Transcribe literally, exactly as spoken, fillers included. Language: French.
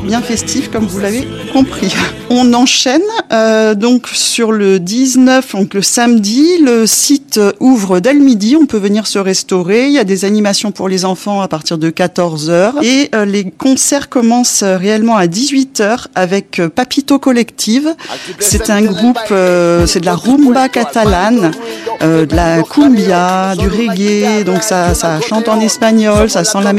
bien festif comme vous l'avez compris. On enchaîne euh, donc sur le dix-neuf, donc le samedi, le site ouvre dès le midi, on peut venir se restaurer, il y a des animations pour les enfants à partir de quatorze heures et euh, les concerts commencent réellement à dix-huit heures avec euh, Papito Collective. C'est un groupe, euh, c'est de la rumba catalane, euh, de la cumbia, du reggae, donc ça, ça chante en espagnol, ça sent la